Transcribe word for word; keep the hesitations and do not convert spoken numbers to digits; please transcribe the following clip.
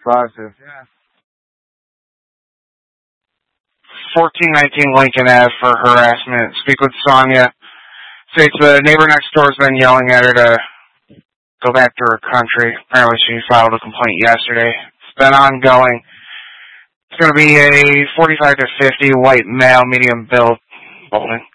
positive. Yeah. fourteen nineteen Lincoln Ave for harassment. Speak with Sonia. States the neighbor next door has been yelling at her to go back to her country. Apparently she filed a complaint yesterday. It's been ongoing. It's going to be a forty-five to fifty white male, medium build. Bowling.